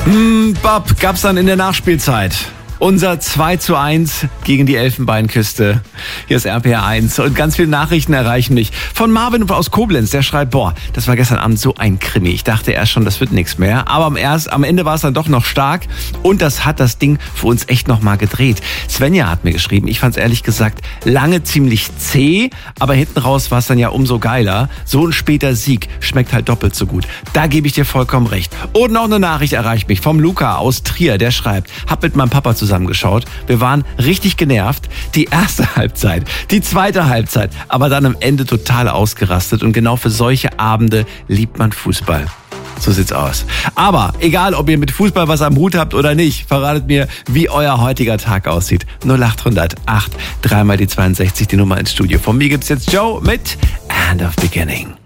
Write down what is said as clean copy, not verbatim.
Bob, gab's dann in der Nachspielzeit. Unser 2:1 gegen die Elfenbeinküste. Hier ist RPR 1 und ganz viele Nachrichten erreichen mich. Von Marvin aus Koblenz, der schreibt, das war gestern Abend so ein Krimi. Ich dachte erst schon, das wird nichts mehr. Aber am Ende war es dann doch noch stark und das hat das Ding für uns echt nochmal gedreht. Svenja hat mir geschrieben, ich fand es ehrlich gesagt lange ziemlich zäh, aber hinten raus war es dann ja umso geiler. So ein später Sieg schmeckt halt doppelt so gut. Da gebe ich dir vollkommen recht. Und noch eine Nachricht erreicht mich vom Luca aus Trier, der schreibt, hab mit meinem Papa zusammengeschaut. Wir waren richtig genervt. Die erste Halbzeit, die zweite Halbzeit, aber dann am Ende total ausgerastet. Und genau für solche Abende liebt man Fußball. So sieht's aus. Aber egal, ob ihr mit Fußball was am Hut habt oder nicht, verratet mir, wie euer heutiger Tag aussieht. 0800 8 3 mal die 62, die Nummer ins Studio. Von mir gibt's jetzt Joe mit End of Beginning.